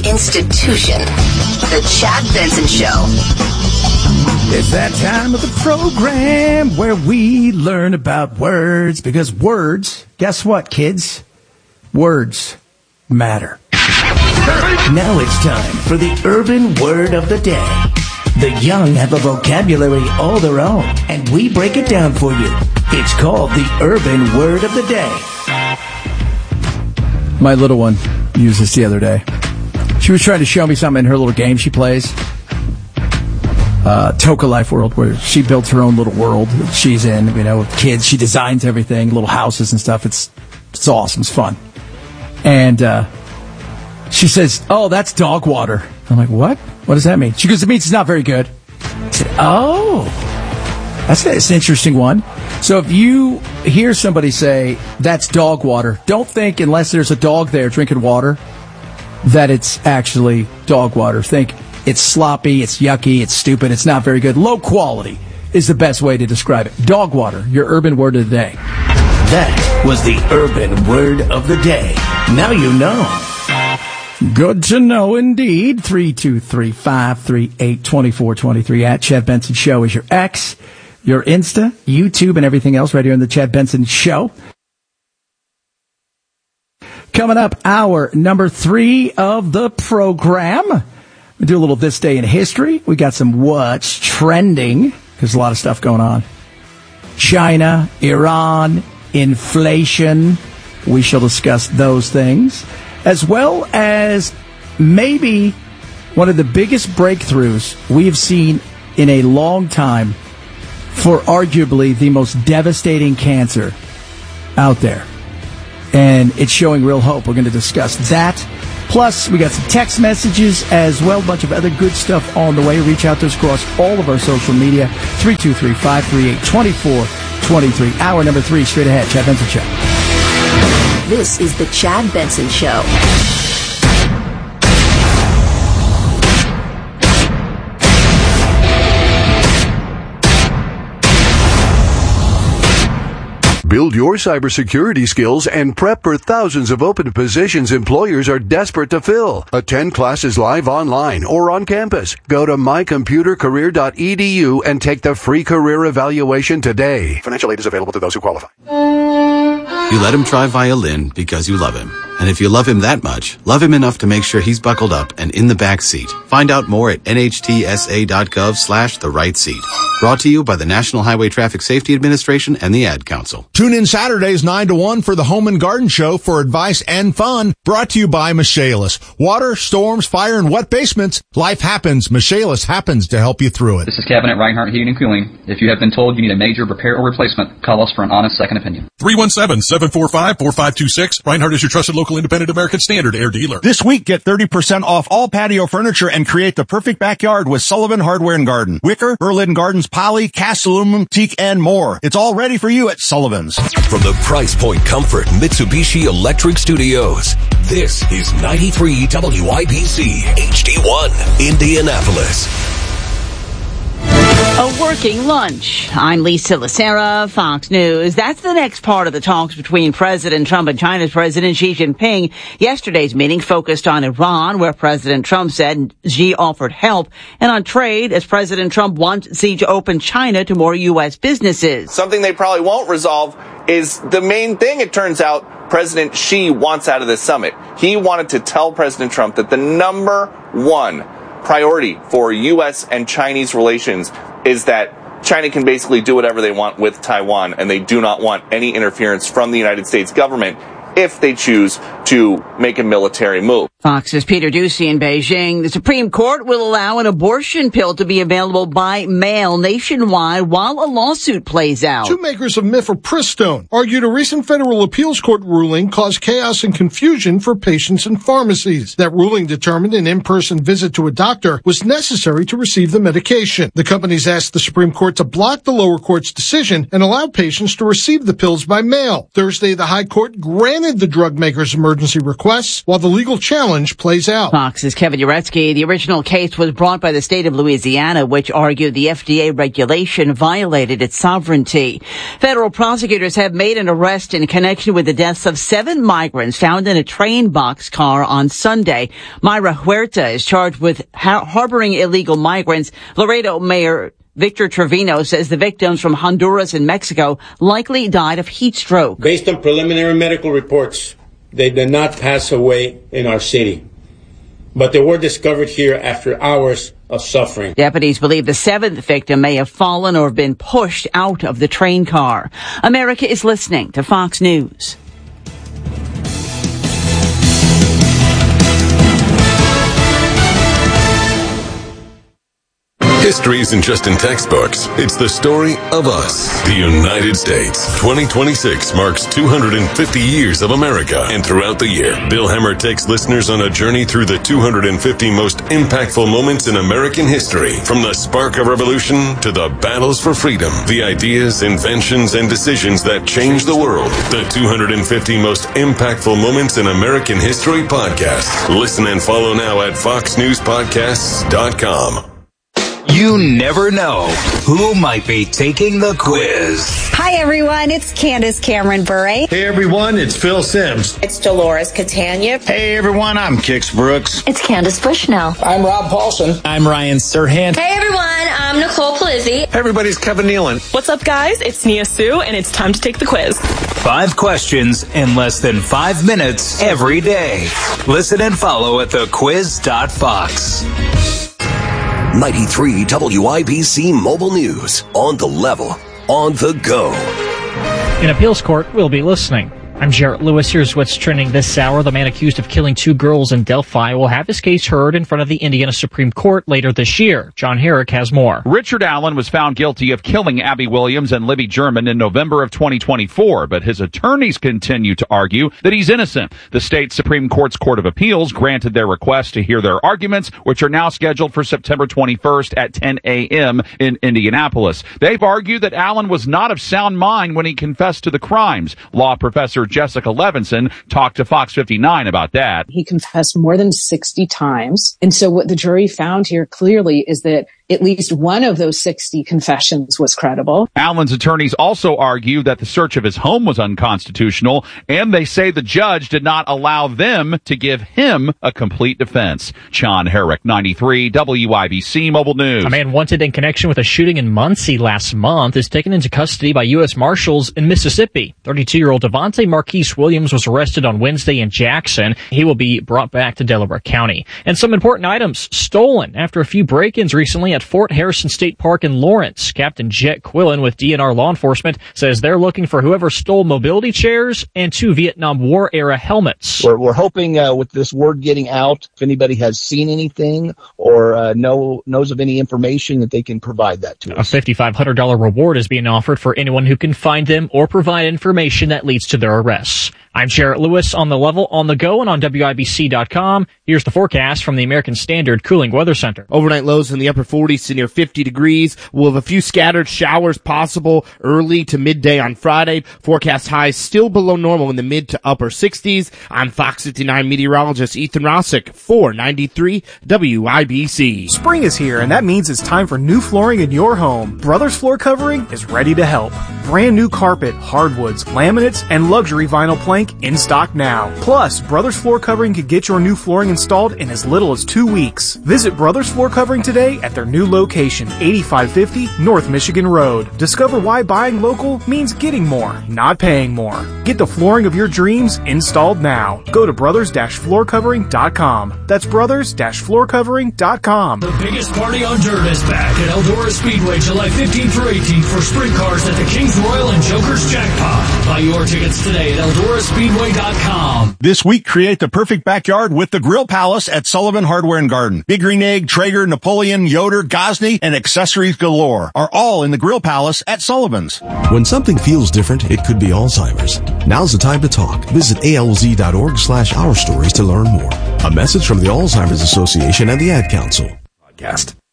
institution. The Chad Benson Show. It's that time of the program where we learn about words, because words, guess what, kids? Words matter. Now it's time for the urban word of the day. The young have a vocabulary all their own, and we break it down for you. It's called the urban word of the day. My little one used this the other day. She was trying to show me something in her little game she plays. Toka Life World, where she builds her own little world that she's in, with kids. She designs everything, little houses and stuff. It's awesome. It's fun. And she says, "Oh, that's dog water." I'm like, "What? What does that mean?" She goes, "It means it's not very good." I said, "Oh, that's an interesting one." So if you hear somebody say, "That's dog water," don't think, unless there's a dog there drinking water, that it's actually dog water. Think it's sloppy, it's yucky, it's stupid, it's not very good. Low quality is the best way to describe it. Dog water, your urban word of the day. That was the urban word of the day. Now you know. Good to know indeed. 323-538-2423 at Chad Benson Show is your X, your Insta, YouTube, and everything else right here on the Chad Benson Show. Coming up, hour number 3 of the program. We do a little This Day in History. We got some what's trending. There's a lot of stuff going on. China, Iran, inflation. We shall discuss those things, as well as maybe one of the biggest breakthroughs we have seen in a long time for arguably the most devastating cancer out there. And it's showing real hope. We're going to discuss that. Plus, we got some text messages as well. A bunch of other good stuff on the way. Reach out to us across all of our social media. 323-538-2423. Hour number 3, straight ahead. Chad Benson Show. This is the Chad Benson Show. Build your cybersecurity skills and prep for thousands of open positions employers are desperate to fill. Attend classes live online or on campus. Go to mycomputercareer.edu and take the free career evaluation today. Financial aid is available to those who qualify. You let him try violin because you love him. And if you love him that much, love him enough to make sure he's buckled up and in the back seat. Find out more at nhtsa.gov/the right seat. Brought to you by the National Highway Traffic Safety Administration and the Ad Council. Tune in Saturdays 9 to 1 for the Home and Garden Show for advice and fun. Brought to you by Michaelis. Water, storms, fire, and wet basements. Life happens. Michaelis happens to help you through it. This is Kevin at Reinhardt Heating and Cooling. If you have been told you need a major repair or replacement, call us for an honest second opinion. 317-745-4526. Reinhardt is your trusted local independent American Standard air dealer. This week, get 30% off all patio furniture and create the perfect backyard with Sullivan Hardware and Garden. Wicker, Berlin Gardens, poly, cast aluminum, teak, and more. It's all ready for you at Sullivan's. From the Price Point Comfort Mitsubishi Electric Studios, this is 93 WIBC HD1, Indianapolis. A working lunch. I'm Lisa Lacera, Fox News. That's the next part of the talks between President Trump and China's President Xi Jinping. Yesterday's meeting focused on Iran, where President Trump said Xi offered help, and on trade, as President Trump wants Xi to open China to more U.S. businesses. Something they probably won't resolve is the main thing, it turns out, President Xi wants out of this summit. He wanted to tell President Trump that the number one priority for U.S. and Chinese relations is that China can basically do whatever they want with Taiwan, and they do not want any interference from the United States government if they choose to make a military move. Fox's Peter Doocy in Beijing. The Supreme Court will allow an abortion pill to be available by mail nationwide while a lawsuit plays out. Two makers of mifepristone argued a recent federal appeals court ruling caused chaos and confusion for patients and pharmacies. That ruling determined an in-person visit to a doctor was necessary to receive the medication. The companies asked the Supreme Court to block the lower court's decision and allow patients to receive the pills by mail. Thursday, the High Court granted the drug makers' emergency emergency requests while the legal challenge plays out. Fox's Kevin Uretsky. The original case was brought by the state of Louisiana, which argued the FDA regulation violated its sovereignty. Federal prosecutors have made an arrest in connection with the deaths of 7 migrants found in a train boxcar on Sunday. Mayra Huerta is charged with harboring illegal migrants. Laredo Mayor Victor Trevino says the victims from Honduras and Mexico likely died of heat stroke. Based on preliminary medical reports, they did not pass away in our city, but they were discovered here after hours of suffering. Deputies believe the 7th victim may have fallen or been pushed out of the train car. America is listening to Fox News. History isn't just in textbooks. It's the story of us, the United States. 2026 marks 250 years of America. And throughout the year, Bill Hemmer takes listeners on a journey through the 250 most impactful moments in American history. From the spark of revolution to the battles for freedom, the ideas, inventions, and decisions that changed the world. The 250 most impactful moments in American history podcast. Listen and follow now at foxnewspodcasts.com. You never know who might be taking the quiz. Hi, everyone. It's Candace Cameron Bure. Hey, everyone. It's Phil Sims. It's Dolores Catania. Hey, everyone. I'm Kix Brooks. It's Candace Bushnell. I'm Rob Paulson. I'm Ryan Serhant. Hey, everyone. I'm Nicole Palizzi. Hey, everybody. It's Kevin Nealon. What's up, guys? It's Nia Sue, and it's time to take the quiz. 5 questions in less than 5 minutes every day. Listen and follow at thequiz.fox. 93 WIBC Mobile News. On the level. On the go. In appeals court, we'll be listening. I'm Jarrett Lewis. Here's what's trending this hour. The man accused of killing 2 girls in Delphi will have his case heard in front of the Indiana Supreme Court later this year. John Herrick has more. Richard Allen was found guilty of killing Abby Williams and Libby German in November of 2024, but his attorneys continue to argue that he's innocent. The state Supreme Court's Court of Appeals granted their request to hear their arguments, which are now scheduled for September 21st at 10 a.m. in Indianapolis. They've argued that Allen was not of sound mind when he confessed to the crimes. Law professor Jessica Levinson talked to Fox 59 about that. He confessed more than 60 times. And so what the jury found here clearly is that at least one of those 60 confessions was credible. Allen's attorneys also argue that the search of his home was unconstitutional, and they say the judge did not allow them to give him a complete defense. John Herrick, 93 WIBC Mobile News. A man wanted in connection with a shooting in Muncie last month is taken into custody by U.S. Marshals in Mississippi. 32-year-old Devontae Marquise Williams was arrested on Wednesday in Jackson. He will be brought back to Delaware County. And some important items stolen after a few break-ins recently at Fort Harrison State Park in Lawrence. Captain Jet Quillen with DNR Law Enforcement says they're looking for whoever stole mobility chairs and 2 Vietnam War era helmets. We're hoping with this word getting out, if anybody has seen anything or knows of any information, that they can provide that to us. A $5,500 reward is being offered for anyone who can find them or provide information that leads to their arrests. I'm Jarrett Lewis on the level, on the go, and on WIBC.com. Here's the forecast from the American Standard Cooling Weather Center. Overnight lows in the upper 40s to near 50 degrees. We'll have a few scattered showers possible early to midday on Friday. Forecast highs still below normal in the mid to upper 60s. I'm Fox 59 meteorologist Ethan Rossick for 93 WIBC. Spring is here, and that means it's time for new flooring in your home. Brothers Floor Covering is ready to help. Brand new carpet, hardwoods, laminates, and luxury vinyl plank in stock now. Plus, Brothers Floor Covering can get your new flooring installed in as little as 2 weeks. Visit Brothers Floor Covering today at their new location, 8550 North Michigan Road. Discover why buying local means getting more, not paying more. Get the flooring of your dreams installed now. Go to brothers-floorcovering.com. That's brothers-floorcovering.com. The biggest party on dirt is back at Eldora Speedway July 15th through 18th for sprint cars at the Kings Royal and Joker's Jackpot. Buy your tickets today at EldoraSpeedway.com. This week, create the perfect backyard with the Grill Palace at Sullivan Hardware and Garden. Big Green Egg, Traeger, Napoleon, Yoder, Gosney, and accessories galore are all in the Grill Palace at Sullivan's. When something feels different, it could be Alzheimer's. Now's the time to talk. Visit alz.org/ourstories to learn more. A message from the Alzheimer's Association and the Ad Council. Podcast.